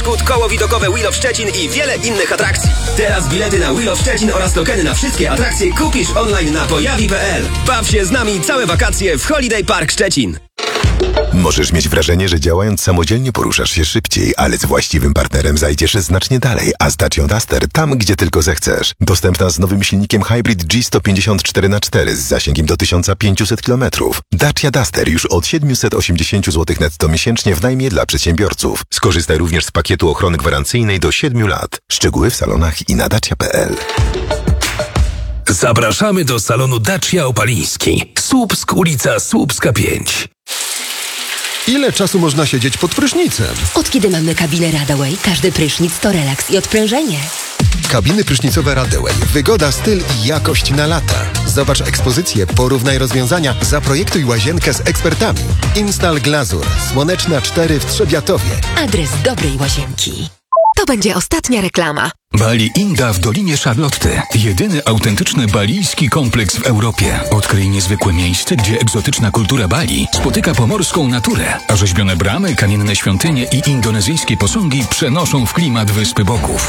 przeszkód, koło widokowe Wheel of Szczecin i wiele innych atrakcji. Teraz bilety na Wheel of Szczecin oraz tokeny na wszystkie atrakcje kupisz online na pojawi.pl. Baw się z nami całe wakacje w Holiday Park Szczecin. Możesz mieć wrażenie, że działając samodzielnie poruszasz się szybciej, ale z właściwym partnerem zajdziesz znacznie dalej, a z Dacia Duster tam, gdzie tylko zechcesz. Dostępna z nowym silnikiem Hybrid G154x4 z zasięgiem do 1500 km. Dacia Duster już od 780 zł netto miesięcznie w najmie dla przedsiębiorców. Skorzystaj również z pakietu ochrony gwarancyjnej do 7 lat. Szczegóły w salonach i na dacia.pl. Zapraszamy do salonu Dacia Opaliński. Słupsk, ulica Słupska 5. Ile czasu można siedzieć pod prysznicem? Od kiedy mamy kabinę Radaway, każdy prysznic to relaks i odprężenie. Kabiny prysznicowe Radaway. Wygoda, styl i jakość na lata. Zobacz ekspozycję, porównaj rozwiązania, zaprojektuj łazienkę z ekspertami. Install Glazur. Słoneczna 4 w Trzebiatowie. Adres dobrej łazienki. To będzie ostatnia reklama. Bali Inda w Dolinie Charlotty. Jedyny autentyczny balijski kompleks w Europie. Odkryj niezwykłe miejsce, gdzie egzotyczna kultura Bali spotyka pomorską naturę, a rzeźbione bramy, kamienne świątynie i indonezyjskie posągi przenoszą w klimat Wyspy Bogów.